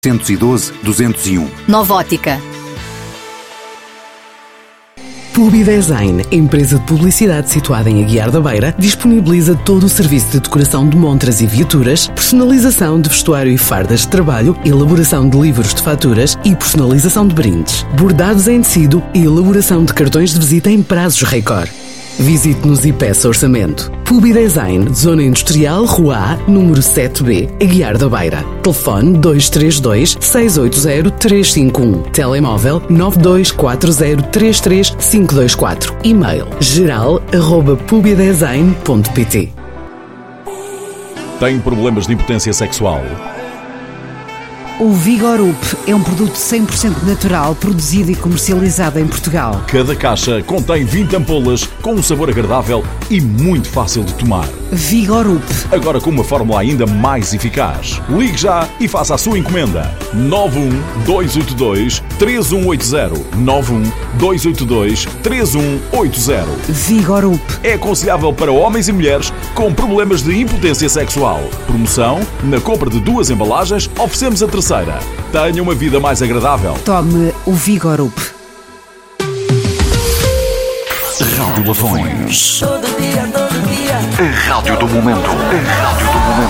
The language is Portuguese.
112-201. Nova Ótica. Publidesign, empresa de publicidade situada em Aguiar da Beira, disponibiliza todo o serviço de decoração de montras e viaturas, personalização de vestuário e fardas de trabalho, elaboração de livros de faturas e personalização de brindes, bordados em tecido e elaboração de cartões de visita em prazos recorde. Visite-nos e peça orçamento. Publidesign, Zona Industrial, Rua A, número 7B, Aguiar da Beira. Telefone 232-680-351. Telemóvel 9240-33524. E-mail geral@publidesign.pt. Tem problemas de impotência sexual? O Vigorup é um produto 100% natural, produzido e comercializado em Portugal. Cada caixa contém 20 ampolas com um sabor agradável e muito fácil de tomar. Vigorup. Agora com uma fórmula ainda mais eficaz. Ligue já e faça a sua encomenda. 91282-3180. 91282-3180. Vigorup. É aconselhável para homens e mulheres com problemas de impotência sexual. Promoção: na compra de 2 embalagens, oferecemos a terceira. Tenha uma vida mais agradável. Tome o Vigorup. Rádio Lafões. Todo dia. A rádio do momento. A rádio do momento.